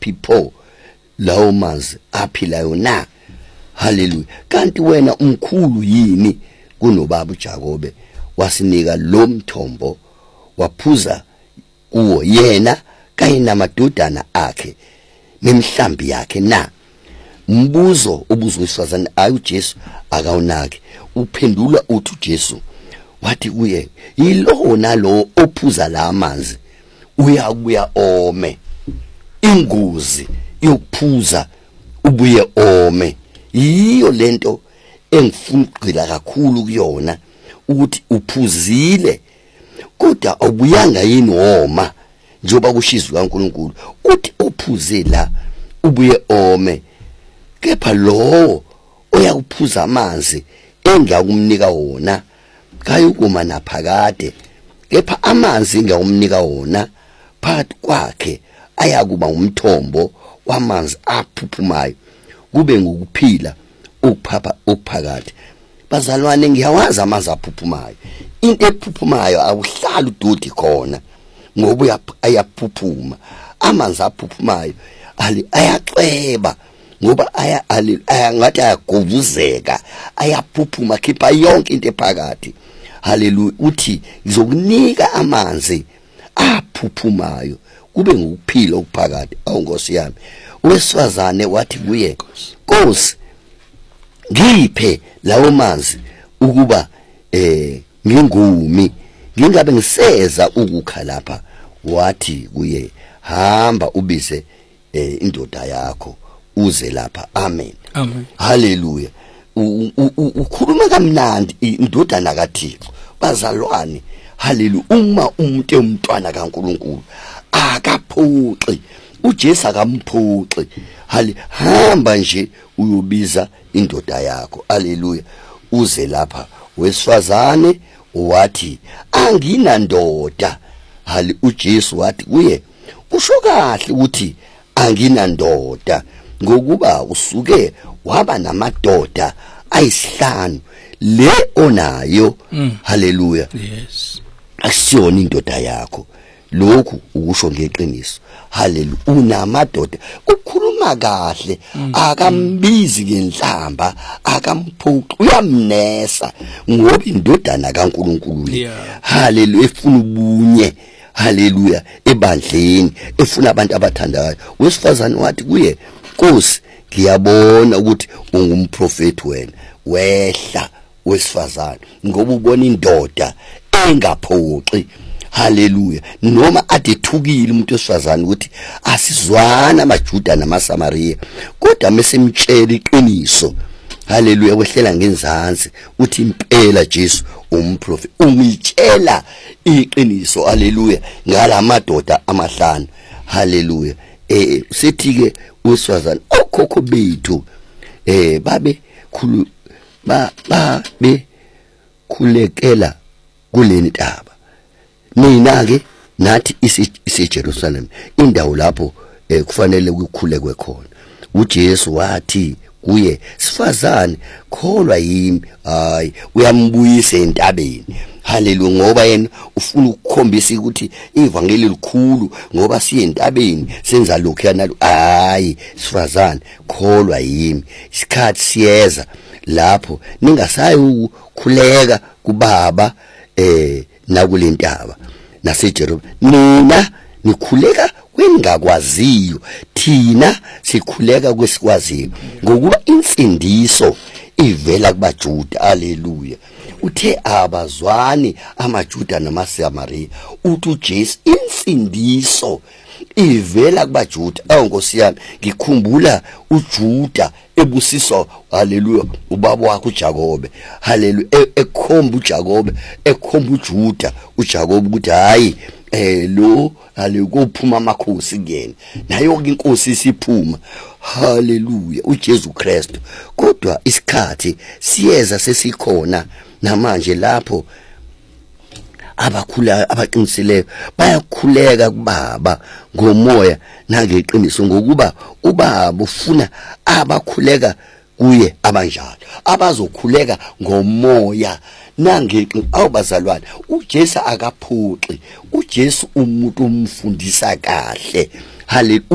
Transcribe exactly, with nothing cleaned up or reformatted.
ngaphi pho lawo manzi aphilayo na? Haleluya. Kanti wena umkhulu yini kunobaba uJakobe wasinika lo mthombo waphuza kuwo yena kanye namadodana akhe nemhlambi yakhe na? Mbuzo ubuzwe wesifazane ayi uJesu akawunaki. Uphendula uthi uJesu wathi kuye yilo nalo ophuza la amanzi uyakubuya ome. Ingozi yokuphuza ubuye ome yiyo lento engifuna ukugcila kakhulu kuyona, ukuthi uphuzile kodwa awubuyanga yini woma njengoba kushizwe kaNkulunkulu. Uthi uphuze la ubuye ome, kepha lo oyakuphuza amanzi engiyakumnika wona kayukuma naphakade, kepha amanzi engiyakumnika wona phakathi kwakhe ayakuba umthombo wamanzi aphuphumayo kube ngokuphila ukuphapha okuphakade. Bazalwane, ngiyawazi amanzi aphuphumayo. Into ephuphumayo awuhlali udodi khona ngoba ayaphuphuma. Amanzi aphuphumayo ali ayaxeba ngoba aya ngathi ayagovuzeka, ayaphuphuma khipha yonke into ephakathi. Haleluya. Uthi ngizokunika amanzi aphuphumayo kube ngokuphila okuphakathi. Awu Nkosi yami. Wesifazane wathi kuye, Nkosi, ngiphe lawo manzi ukuba eh ngingumi ngingabe ngiseza ukukha lapha. Wathi kuye, hamba ubize eh indoda yakho uze lapha. Amen. Amen. Haleluya. Ukhuluma kamnandi indodana kaThixo. Bazalwane, haleluya. Uma umuntu umntwana kaNkulunkulu akaphuxi, uJesu akamphuxi. Hali hamba nje uyobiza indoda yakho. Haleluya. Uze lapha. Wesifazane wathi angina ndoda. Hali uJesu wathi kuye, usho kahle ukuthi angina ndoda ngokuba usuke waba namadoda ayisihlanu le onayo. mm. Haleluya. Yes. Asiyona indoda yakho. Lokhu ukusho ngeqiniso. Haleluya. Unamadoda. Ukhuluma kahle. mm. Akambizi ngenhlamba, akamphuqi, uyamnesa ngoba indodana kaNkulunkulu. Yeah. Haleluya. Efuna ubunye. Haleluya. Ebandleni efuna abantu abathandayo. Wesifazane wathi kuye, Nkosi, ngiyabona ukuthi ungumprofeti wena. Wehla wesifazane ngoba ubona indoda engaphoxi. Haleluya. Noma adethukile umuntu wesifazane ukuthi asizwana amaJuda namaSamariya, kodwa mesemtshela iqiniso. Haleluya. Wehlela ngenzansi uthi impela Jesu umprofeti. Umtshela iqiniso. Haleluya. Ngalamadoda amahlanu. Haleluya. Eh sithi ke wesifazane okhokho bethu eh babe khulu ba babe khulekela kuleni ntaba. Mina ke nathi ise Jerusalem indawo lapho eh kufanele ukukhulekwe khona. uJesu wathi kuye, sifazane, kholwa yimi. Hayi, uyambuyisa entabeni. Haleluya. Ngoba yena ufuna ukukhombisa ukuthi ivangeli likhulu ngoba siye entabeni senza lokho yana. Hayi sifazane, kholwa yimi. Isikhathi siyeza lapho ningasayi ukukhuleka kubaba eh nakulentaba naseJerusalem. Nina nikhuleka kwengakwaziyo, thina sikhuleka kwesikwaziyo ngokuba insindiso ivela kubaJuda. Haleluya. Uthe abazwani amaJuda namaSamariya. Uthi uJesu insindiso ivela kubaJuda. Awu Nkosi yami, ngikhumbula uJuda ebusiswa, haleluya, ubaba wakhe uJakobe. Haleluya. Ekhomba uJakobe, ekhomba uJuda uJakobe ukuthi hayi eh lo haleluya kuphuma amakhosi kuyena, nayo ke inkosi isiphuma. Haleluya. uJesu Kristu. Kodwa isikhathi siyeza sesikhona namanje lapho abakhula abaqiniseleyo bayakhuleka kubaba ngomoya nangeqiniso, ngokuba ubaba ufuna abakhuleka kuye abanjalo, abazokhuleka ngomoya nangeqiniso. Awubazalwane, uJesu akaphuxi. uJesu umuntu umfundisa kahle. Haleluya.